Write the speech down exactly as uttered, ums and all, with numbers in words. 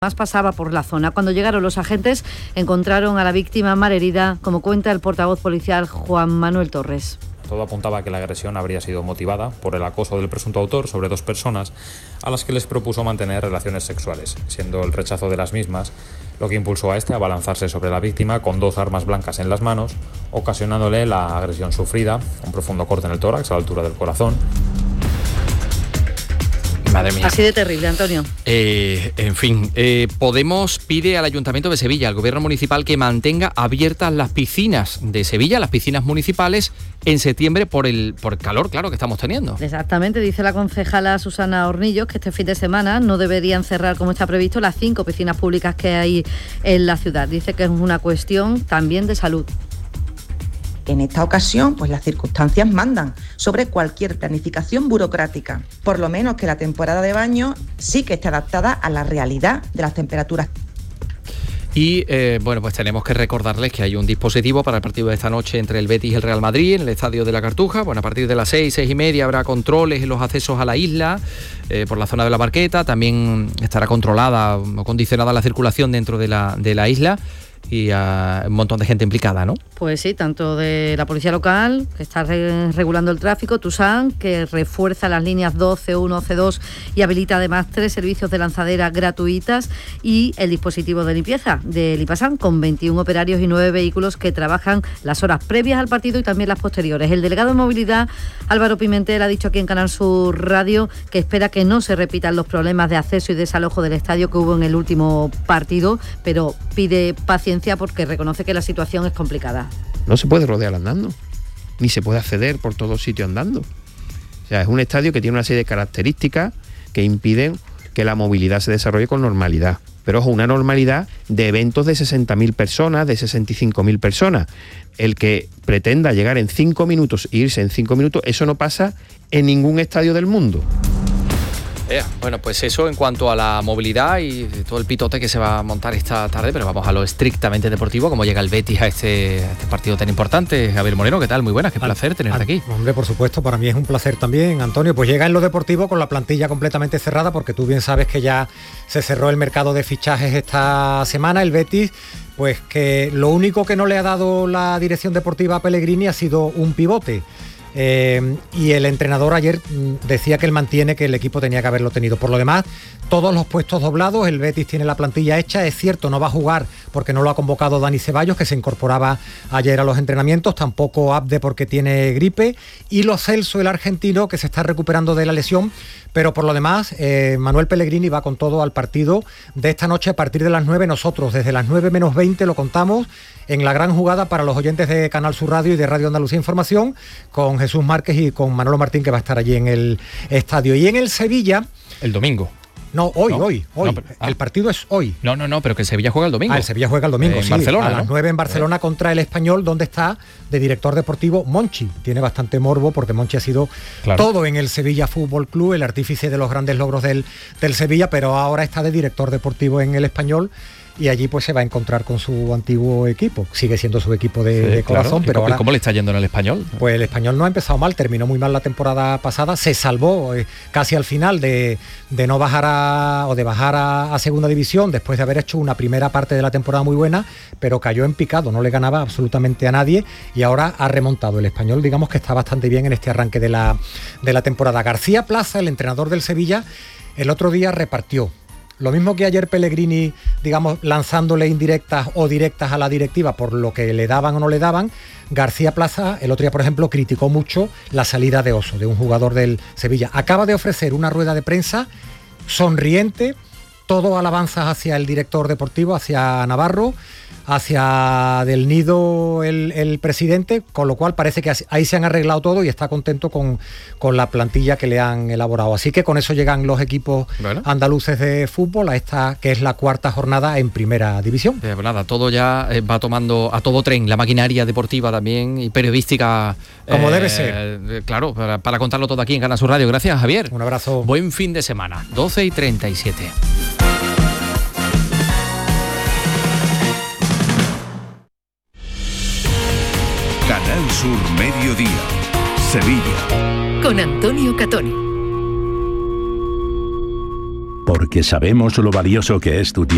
Más pasaba por la zona. Cuando llegaron los agentes, encontraron a la víctima malherida, como cuenta el portavoz policial Juan Manuel Torres. Todo apuntaba a que la agresión habría sido motivada por el acoso del presunto autor sobre dos personas a las que les propuso mantener relaciones sexuales, siendo el rechazo de las mismas lo que impulsó a este a abalanzarse sobre la víctima con dos armas blancas en las manos, ocasionándole la agresión sufrida, un profundo corte en el tórax a la altura del corazón. Madre mía. Así de terrible, Antonio. Eh, en fin, eh, Podemos pide al Ayuntamiento de Sevilla, al Gobierno Municipal, que mantenga abiertas las piscinas de Sevilla, las piscinas municipales, en septiembre por el por el calor, claro, que estamos teniendo. Exactamente, dice la concejala Susana Hornillos que este fin de semana no deberían cerrar, como está previsto, las cinco piscinas públicas que hay en la ciudad. Dice que es una cuestión también de salud. En esta ocasión, pues las circunstancias mandan sobre cualquier planificación burocrática. Por lo menos que la temporada de baño sí que esté adaptada a la realidad de las temperaturas. Y eh, bueno, pues tenemos que recordarles que hay un dispositivo para el partido de esta noche entre el Betis y el Real Madrid en el Estadio de la Cartuja. Bueno, a partir de las seis, seis y media habrá controles en los accesos a la isla eh, por la zona de la Barqueta. También estará controlada o condicionada la circulación dentro de la, de la isla. Y uh, un montón de gente implicada, ¿no? Pues sí, tanto de la policía local, que está re- regulando el tráfico, Tusán, que refuerza las líneas dos, C uno, C dos y habilita además tres servicios de lanzadera gratuitas, y el dispositivo de limpieza de Lipasan, con veintiún operarios y nueve vehículos que trabajan las horas previas al partido y también las posteriores. El delegado de movilidad, Álvaro Pimentel, ha dicho aquí en Canal Sur Radio que espera que no se repitan los problemas de acceso y desalojo del estadio que hubo en el último partido, pero pide paciencia porque reconoce que la situación es complicada. No se puede rodear andando, ni se puede acceder por todos sitios andando. O sea, es un estadio que tiene una serie de características que impiden que la movilidad se desarrolle con normalidad. Pero es una normalidad de eventos de sesenta mil personas, de sesenta y cinco mil personas. El que pretenda llegar en cinco minutos e irse en cinco minutos, eso no pasa en ningún estadio del mundo. Bueno, pues eso en cuanto a la movilidad y todo el pitote que se va a montar esta tarde, pero vamos a lo estrictamente deportivo, como llega el Betis a este, a este partido tan importante. Javier Moreno, ¿qué tal? Muy buenas, qué al, placer tenerte al, aquí. Hombre, por supuesto, para mí es un placer también, Antonio. Pues llega en lo deportivo con la plantilla completamente cerrada, porque tú bien sabes que ya se cerró el mercado de fichajes esta semana. El Betis, pues que lo único que no le ha dado la dirección deportiva a Pellegrini ha sido un pivote. Eh, y el entrenador ayer decía que él mantiene que el equipo tenía que haberlo tenido. Por lo demás, todos los puestos doblados, el Betis tiene la plantilla hecha. Es cierto, no va a jugar porque no lo ha convocado Dani Ceballos, que se incorporaba ayer a los entrenamientos, tampoco Abde porque tiene gripe, y Lo Celso, el argentino, que se está recuperando de la lesión. Pero por lo demás, eh, Manuel Pellegrini va con todo al partido de esta noche a partir de las nueve. Nosotros desde las nueve menos veinte lo contamos en la gran jugada para los oyentes de Canal Sur Radio y de Radio Andalucía Información, con Jesús Márquez y con Manolo Martín, que va a estar allí en el estadio. Y en el Sevilla... El domingo. No, hoy, no, hoy, hoy. No, pero, ah. El partido es hoy. No, no, no, pero que el Sevilla juega el domingo. Ah, el Sevilla juega el domingo, eh, sí. En Barcelona, a las ¿no? nueve en Barcelona, contra el Español, donde está de director deportivo Monchi. Tiene bastante morbo porque Monchi ha sido claro. todo en el Sevilla Fútbol Club, el artífice de los grandes logros del, del Sevilla, pero ahora está de director deportivo en el Español. Y allí pues se va a encontrar con su antiguo equipo. Sigue siendo su equipo de, sí, de corazón, claro. pero ¿Y ahora... ¿Cómo le está yendo en el Español? Pues el Español no ha empezado mal, terminó muy mal la temporada pasada, se salvó eh, casi al final de, de no bajar a, o de bajar a, a segunda división, después de haber hecho una primera parte de la temporada muy buena, pero cayó en picado, no le ganaba absolutamente a nadie, y ahora ha remontado. El Español, digamos que está bastante bien en este arranque de la, de la temporada. García Plaza, el entrenador del Sevilla, el otro día repartió. Lo mismo que ayer Pellegrini, digamos, lanzándole indirectas o directas a la directiva por lo que le daban o no le daban, García Plaza, el otro día, por ejemplo, criticó mucho la salida de Oso, de un jugador del Sevilla. Acaba de ofrecer una rueda de prensa sonriente, todo alabanzas hacia el director deportivo, hacia Navarro, hacia Del Nido el, el presidente, con lo cual parece que ahí se han arreglado todo y está contento con, con la plantilla que le han elaborado. Así que con eso llegan los equipos bueno. andaluces de fútbol a esta que es la cuarta jornada en primera división. Eh, pues nada, todo ya eh, va tomando a todo tren, la maquinaria deportiva también y periodística. Como eh, debe ser. Eh, claro, para, para contarlo todo aquí en Canal Sur Radio. Gracias, Javier. Un abrazo. Buen fin de semana, doce y treinta y siete. Canal Sur Mediodía, Sevilla. Con Antonio Catoni. Porque sabemos lo valioso que es tu tiempo.